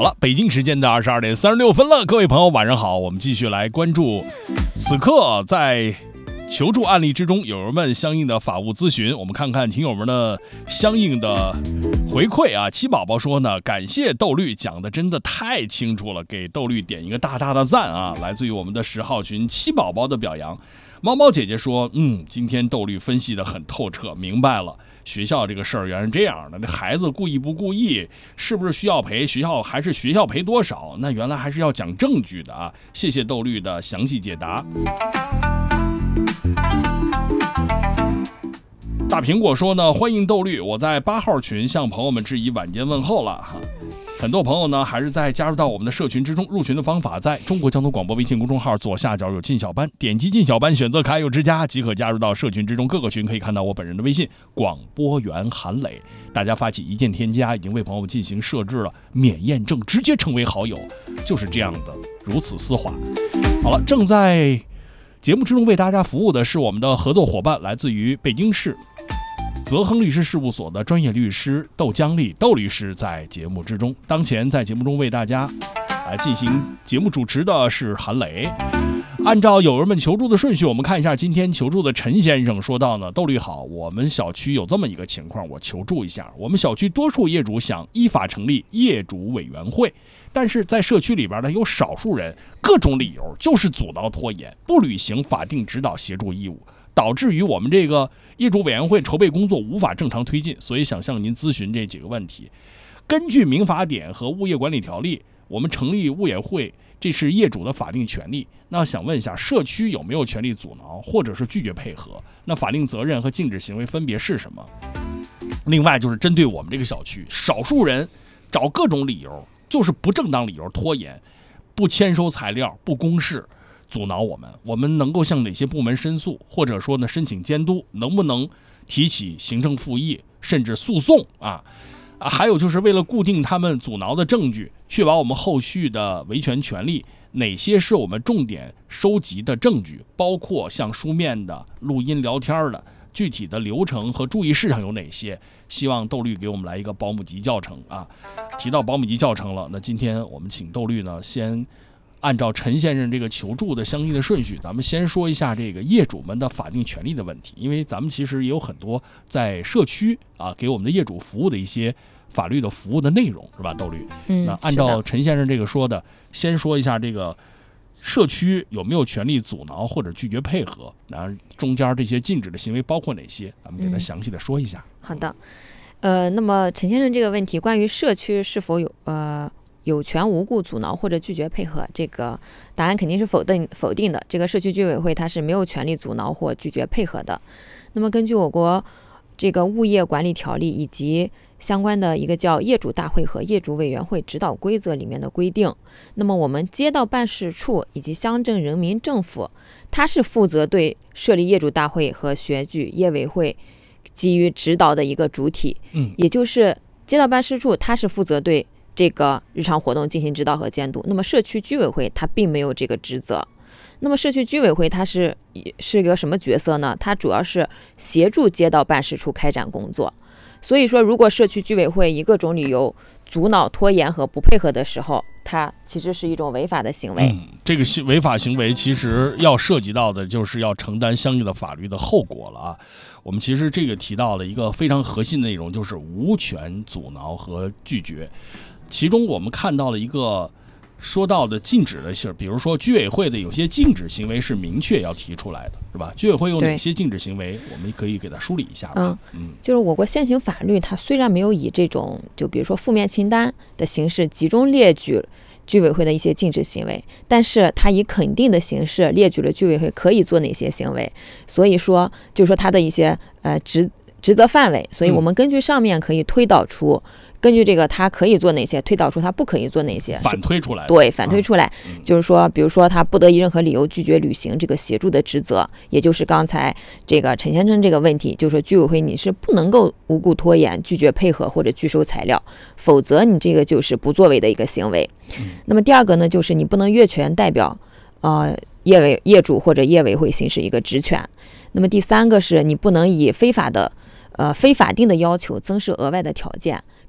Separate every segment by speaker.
Speaker 1: 好了，北京时间的22:36了，各位朋友晚上好，我们继续来关注此刻在求助案例之中友人们相应的法务咨询，我们看看听友们的相应的回馈啊。七宝宝说呢，感谢豆绿讲的真的太清楚了，给豆绿点一个大大的赞啊！来自于我们的10号群七宝宝的表扬。猫猫姐姐说，今天豆绿分析的很透彻，明白了。学校这个事儿原来是这样的，那孩子故意不故意，是不是需要赔？学校赔多少？那原来还是要讲证据的啊！谢谢豆绿的详细解答。大苹果说呢，欢迎豆绿，我在8号群向朋友们致以晚间问候了哈。很多朋友呢还是在加入到我们的社群之中，入群的方法在中国交通广播微信公众号左下角有进小班，点击进小班，选择可爱又之家即可加入到社群之中。各个群可以看到我本人的微信广播员韩磊，大家发起一键添加，已经为朋友们进行设置了免验证，直接成为好友，就是这样的，如此丝滑。好了，正在节目之中为大家服务的是我们的合作伙伴，来自于北京市泽亨律师事务所的专业律师窦江丽窦律师在节目之中。当前在节目中为大家来进行节目主持的是韩磊。按照友人们求助的顺序，我们看一下今天求助的陈先生说到呢，豆律好，我们小区有这么一个情况，我求助一下。我们小区多数业主想依法成立业主委员会，但是在社区里边呢，有少数人各种理由就是阻挠拖延，不履行法定指导协助义务，导致于我们这个业主委员会筹备工作无法正常推进，所以想向您咨询这几个问题。根据民法典和物业管理条例，我们成立物业会，这是业主的法定权利。那想问一下，社区有没有权利阻挠或者是拒绝配合？那法定责任和禁止行为分别是什么？另外就是针对我们这个小区，少数人找各种理由，就是不正当理由拖延，不签收材料，不公示，阻挠我们能够向哪些部门申诉，或者说呢申请监督，能不能提起行政复议甚至诉讼啊？还有就是为了固定他们阻挠的证据，确保我们后续的维权权利，哪些是我们重点收集的证据，包括像书面的、录音聊天的，具体的流程和注意事项有哪些？希望豆绿给我们来一个保姆级教程啊！提到保姆级教程了，那今天我们请豆绿呢，先按照陈先生这个求助的相应的顺序，咱们先说一下这个业主们的法定权利的问题，因为咱们其实也有很多在社区啊给我们的业主服务的一些法律的服务的内容，是吧，豆绿？那按照陈先生这个说的，先说一下这个社区有没有权利阻挠或者拒绝配合，然后中间这些禁止的行为包括哪些？咱们给他详细的说一下。
Speaker 2: 好的，那么陈先生这个问题，关于社区是否有权无故阻挠或者拒绝配合，这个答案肯定是否定的。这个社区居委会它是没有权利阻挠或拒绝配合的。那么根据我国这个物业管理条例以及相关的一个叫业主大会和业主委员会指导规则里面的规定，那么我们街道办事处以及乡镇人民政府，它是负责对设立业主大会和选举业委会给予指导的一个主体。也就是街道办事处它是负责对这个日常活动进行指导和监督，那么社区居委会它并没有这个职责。那么社区居委会它是一个什么角色呢？它主要是协助街道办事处开展工作。所以说，如果社区居委会以各种理由阻挠、拖延和不配合的时候，它其实是一种违法的行为。
Speaker 1: 这个违法行为其实要涉及到的就是要承担相应的法律的后果了啊。我们其实这个提到了一个非常核心的内容，就是无权阻挠和拒绝。其中我们看到了一个说到的禁止的事，比如说居委会的有些禁止行为是明确要提出来的，是吧？居委会有哪些禁止行为，我们可以给它梳理一下吧。
Speaker 2: 就是我国现行法律它虽然没有以这种就比如说负面清单的形式集中列举居委会的一些禁止行为，但是它以肯定的形式列举了居委会可以做哪些行为，所以说就是说它的一些职责范围，所以我们根据上面可以推导出，根据这个他可以做哪些，推导出他不可以做哪些，
Speaker 1: 反推出来。
Speaker 2: 对，反推出来，就是说比如说他不得以任何理由拒绝履行这个协助的职责，也就是刚才这个陈先生这个问题，就是说居委会你是不能够无故拖延、拒绝配合或者拒收材料，否则你这个就是不作为的一个行为。那么第二个呢，就是你不能越权代表业主或者业委会行使一个职权。那么第三个是你不能以非法定的要求增设额外的条件，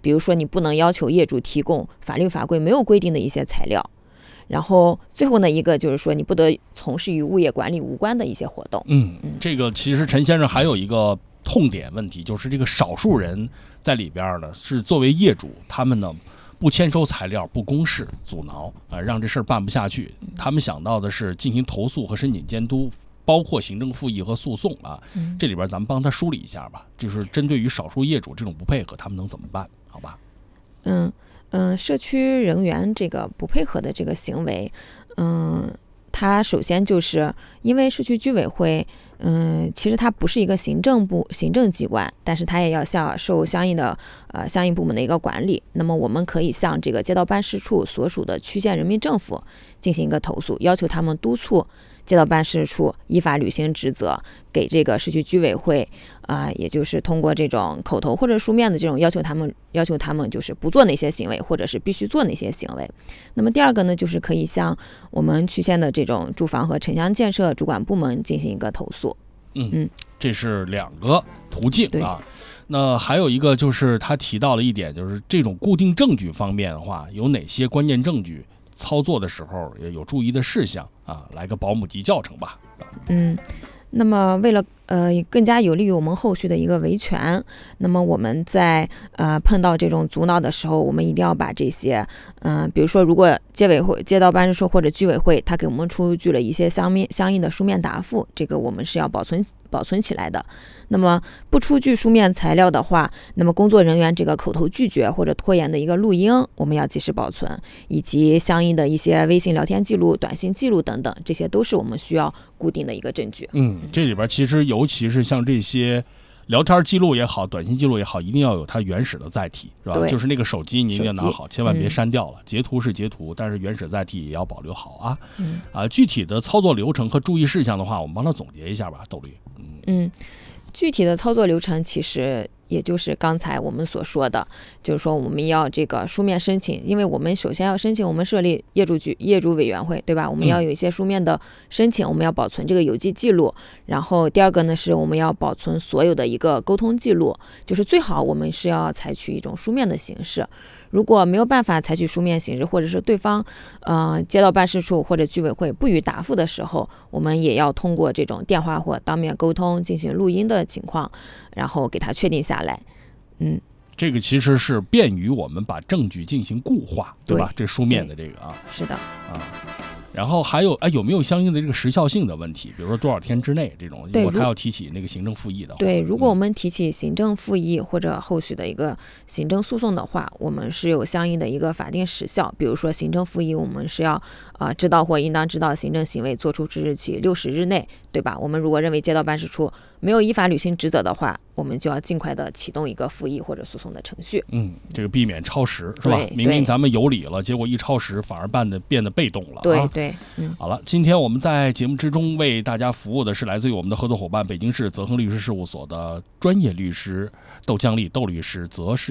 Speaker 2: 比如说你不能要求业主提供法律法规没有规定的一些材料。然后最后呢，一个就是说你不得从事与物业管理无关的一些活动。
Speaker 1: 这个其实陈先生还有一个痛点问题，就是这个少数人在里边呢是作为业主，他们呢不签收材料、不公示、阻挠让这事儿办不下去。他们想到的是进行投诉和申请监督，包括行政复议和诉讼啊。这里边咱们帮他梳理一下吧，就是针对于少数业主这种不配合，他们能怎么办？好吧？
Speaker 2: 社区人员这个不配合的这个行为，它首先就是因为社区居委会，其实它不是一个行政机关，但是它也要受相应部门的一个管理。那么我们可以向这个街道办事处所属的区县人民政府进行一个投诉，要求他们督促街道办事处依法履行职责，给这个社区居委会也就是通过这种口头或者书面的这种要求他们就是不做哪些行为，或者是必须做哪些行为。那么第二个呢，就是可以向我们区县的这种住房和城乡建设主管部门进行一个投诉。
Speaker 1: 这是2个途径啊。那还有一个就是他提到了一点，就是这种固定证据方面的话，有哪些关键证据？操作的时候也有注意的事项啊，来个保姆级教程吧。
Speaker 2: 那么为了更加有利于我们后续的一个维权，那么我们在碰到这种阻挠的时候，我们一定要把这些比如说如果街道办事处或者居委会他给我们出具了一些相应的书面答复，这个我们是要保存起来的。那么不出具书面材料的话，那么工作人员这个口头拒绝或者拖延的一个录音，我们要及时保存，以及相应的一些微信聊天记录、短信记录等等，这些都是我们需要固定的一个证据。
Speaker 1: 这里边其实尤其是像这些聊天记录也好，短信记录也好，一定要有它原始的载体，是吧？就是那个手机你一定要拿好，千万别删掉了。截图是截图，但是原始载体也要保留好啊。具体的操作流程和注意事项的话，我们帮他总结一下吧，窦律。
Speaker 2: 具体的操作流程其实也就是刚才我们所说的，就是说我们要这个书面申请，因为我们首先要申请我们设立业主委员会，对吧？我们要有一些书面的申请，我们要保存这个邮寄记录。然后第二个呢，是我们要保存所有的一个沟通记录，就是最好我们是要采取一种书面的形式。如果没有办法采取书面形式，或者是对方街道办事处或者居委会不予答复的时候，我们也要通过这种电话或当面沟通进行录音的情况，然后给它确定下来。
Speaker 1: 这个其实是便于我们把证据进行固化，对吧？这书面的这个
Speaker 2: 是的
Speaker 1: 然后还有有没有相应的这个时效性的问题？比如说多少天之内这种，如果他要提起那个行政复议的话，
Speaker 2: 对，如果我们提起行政复议或者后续的一个行政诉讼的话，我们是有相应的一个法定时效。比如说行政复议，我们是要知道或应当知道行政行为作出之日起60日内，对吧？我们如果认为街道办事处没有依法履行职责的话，我们就要尽快的启动一个复议或者诉讼的程序。
Speaker 1: 这个避免超时是吧？明明咱们有理了，结果一超时反而变得被动了。
Speaker 2: 对。
Speaker 1: 好了，今天我们在节目之中为大家服务的是来自于我们的合作伙伴北京市泽亨律师事务所的专业律师窦江丽窦律师，泽是